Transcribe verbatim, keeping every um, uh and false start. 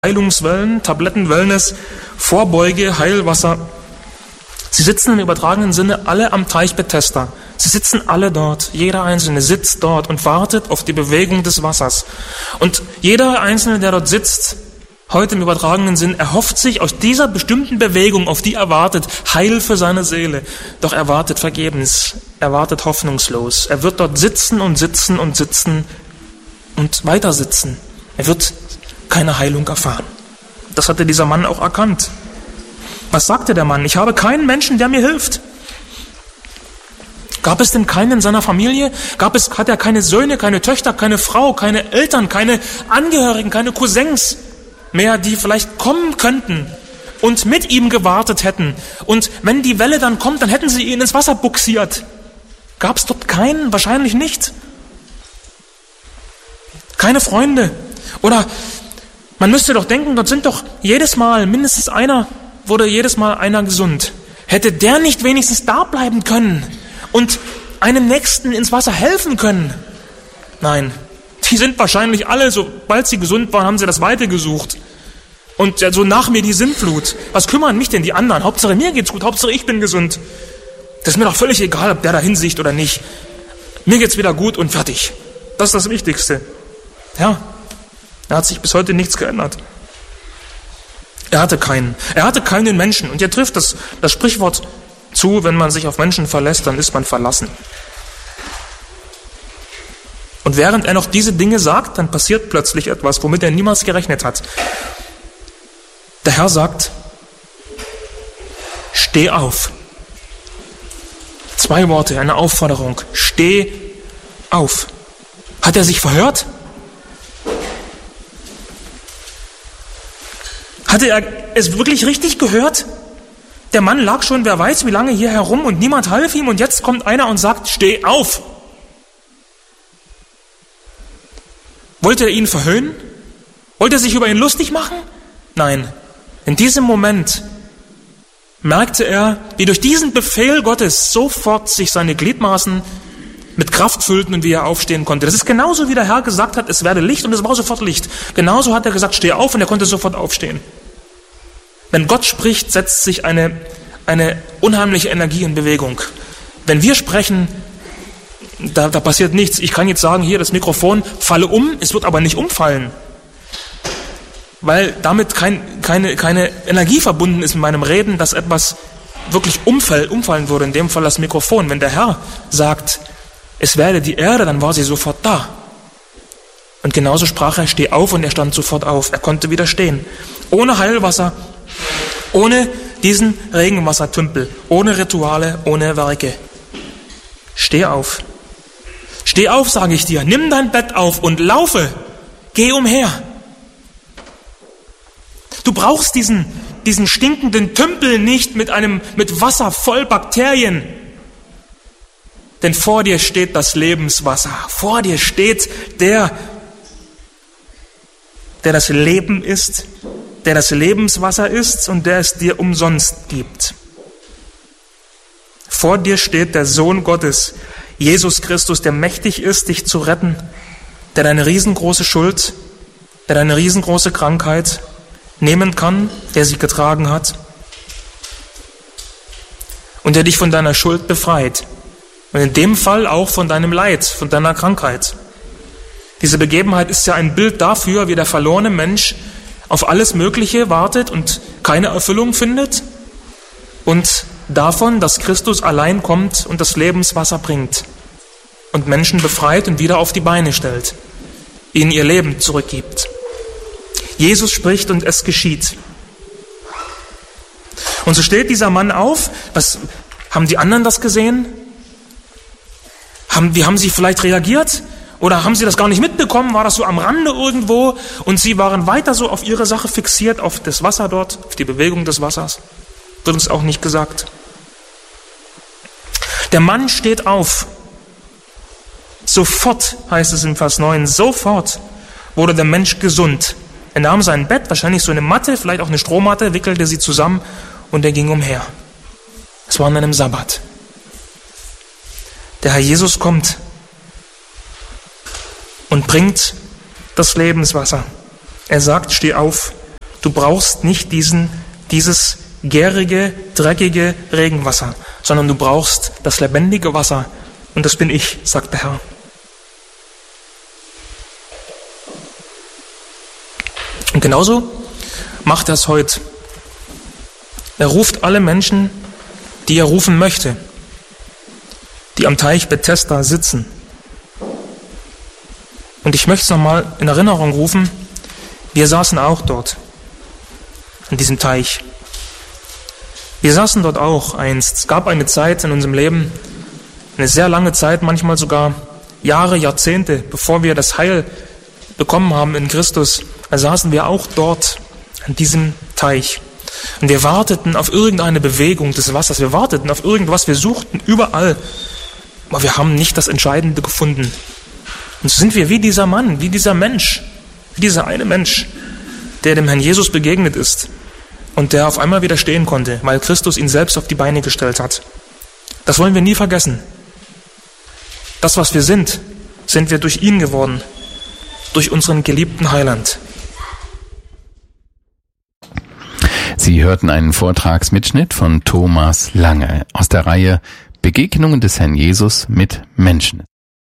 Heilungswellen, Tabletten, Wellness, Vorbeuge, Heilwasser. Sie sitzen im übertragenen Sinne alle am Teich Bethesda. Sie sitzen alle dort. Jeder Einzelne sitzt dort und wartet auf die Bewegung des Wassers. Und jeder Einzelne, der dort sitzt, heute im übertragenen Sinn, erhofft sich aus dieser bestimmten Bewegung, auf die er wartet, Heil für seine Seele. Doch er wartet vergebens. Er wartet hoffnungslos. Er wird dort sitzen und sitzen und sitzen und weiter sitzen. Er wird keine Heilung erfahren. Das hatte dieser Mann auch erkannt. Was sagte der Mann? Ich habe keinen Menschen, der mir hilft. Gab es denn keinen in seiner Familie? Gab es, hat er keine Söhne, keine Töchter, keine Frau, keine Eltern, keine Angehörigen, keine Cousins mehr, die vielleicht kommen könnten und mit ihm gewartet hätten? Und wenn die Welle dann kommt, dann hätten sie ihn ins Wasser buxiert. Gab es dort keinen? Wahrscheinlich nicht. Keine Freunde. Oder man müsste doch denken, dort sind doch jedes Mal mindestens einer, wurde jedes Mal einer gesund. Hätte der nicht wenigstens da bleiben können und einem Nächsten ins Wasser helfen können? Nein, die sind wahrscheinlich alle, sobald sie gesund waren, haben sie das Weite gesucht. Und so also nach mir die Sintflut. Was kümmern mich denn die anderen? Hauptsache mir geht's gut, Hauptsache ich bin gesund. Das ist mir doch völlig egal, ob der da hinsieht oder nicht. Mir geht's wieder gut und fertig. Das ist das Wichtigste. Ja. Er hat sich bis heute nichts geändert. Er hatte keinen. Er hatte keinen Menschen. Und er trifft das, das Sprichwort zu, wenn man sich auf Menschen verlässt, dann ist man verlassen. Und während er noch diese Dinge sagt, dann passiert plötzlich etwas, womit er niemals gerechnet hat. Der Herr sagt, steh auf. Zwei Worte, eine Aufforderung. Steh auf. Hat er sich verhört? Hatte er es wirklich richtig gehört? Der Mann lag schon, wer weiß wie lange hier herum und niemand half ihm und jetzt kommt einer und sagt, steh auf. Wollte er ihn verhöhnen? Wollte er sich über ihn lustig machen? Nein. In diesem Moment merkte er, wie durch diesen Befehl Gottes sofort sich seine Gliedmaßen mit Kraft füllten und wie er aufstehen konnte. Das ist genauso, wie der Herr gesagt hat, es werde Licht und es war sofort Licht. Genauso hat er gesagt, steh auf und er konnte sofort aufstehen. Wenn Gott spricht, setzt sich eine, eine unheimliche Energie in Bewegung. Wenn wir sprechen, da, da passiert nichts. Ich kann jetzt sagen, hier das Mikrofon, falle um, es wird aber nicht umfallen. Weil damit kein, keine, keine Energie verbunden ist mit meinem Reden, dass etwas wirklich umfall, umfallen würde, in dem Fall das Mikrofon. Wenn der Herr sagt, es werde die Erde, dann war sie sofort da. Und genauso sprach er, steh auf, und er stand sofort auf. Er konnte wieder stehen. Ohne Heilwasser, ohne diesen Regenwassertümpel, ohne Rituale, ohne Werke. Steh auf. Steh auf, sage ich dir. Nimm dein Bett auf und laufe. Geh umher. Du brauchst diesen, diesen stinkenden Tümpel nicht mit einem, mit Wasser voll Bakterien. Denn vor dir steht das Lebenswasser. Vor dir steht der, der das Leben ist, der das Lebenswasser ist und der es dir umsonst gibt. Vor dir steht der Sohn Gottes, Jesus Christus, der mächtig ist, dich zu retten, der deine riesengroße Schuld, der deine riesengroße Krankheit nehmen kann, der sie getragen hat und der dich von deiner Schuld befreit. Und in dem Fall auch von deinem Leid, von deiner Krankheit. Diese Begebenheit ist ja ein Bild dafür, wie der verlorene Mensch auf alles Mögliche wartet und keine Erfüllung findet und davon, dass Christus allein kommt und das Lebenswasser bringt und Menschen befreit und wieder auf die Beine stellt, ihnen ihr Leben zurückgibt. Jesus spricht und es geschieht. Und so steht dieser Mann auf. Was, haben die anderen das gesehen? Haben, wie haben sie vielleicht reagiert? Oder haben sie das gar nicht mitbekommen? War das so am Rande irgendwo? Und sie waren weiter so auf ihre Sache fixiert, auf das Wasser dort, auf die Bewegung des Wassers. Wird uns auch nicht gesagt. Der Mann steht auf. Sofort, heißt es im Vers neun, sofort wurde der Mensch gesund. Er nahm sein Bett, wahrscheinlich so eine Matte, vielleicht auch eine Strohmatte, wickelte sie zusammen und er ging umher. Es war an einem Sabbat. Der Herr Jesus kommt und bringt das Lebenswasser. Er sagt, steh auf, Du brauchst nicht diesen, dieses gärige, dreckige Regenwasser, sondern du brauchst das lebendige Wasser. Und das bin ich, sagt der Herr. Und genauso macht er es heute. Er ruft alle Menschen, die er rufen möchte, die am Teich Bethesda sitzen. Und ich möchte es nochmal in Erinnerung rufen, wir saßen auch dort, an diesem Teich. Wir saßen dort auch einst. Es gab eine Zeit in unserem Leben, eine sehr lange Zeit, manchmal sogar Jahre, Jahrzehnte, bevor wir das Heil bekommen haben in Christus, da saßen wir auch dort, an diesem Teich. Und wir warteten auf irgendeine Bewegung des Wassers. Wir warteten auf irgendwas. Wir suchten überall. Aber wir haben nicht das Entscheidende gefunden. Und so sind wir wie dieser Mann, wie dieser Mensch, wie dieser eine Mensch, der dem Herrn Jesus begegnet ist und der auf einmal wieder stehen konnte, weil Christus ihn selbst auf die Beine gestellt hat. Das wollen wir nie vergessen. Das, was wir sind, sind wir durch ihn geworden, durch unseren geliebten Heiland. Sie hörten einen Vortragsmitschnitt von Thomas Lange aus der Reihe Begegnungen des Herrn Jesus mit Menschen.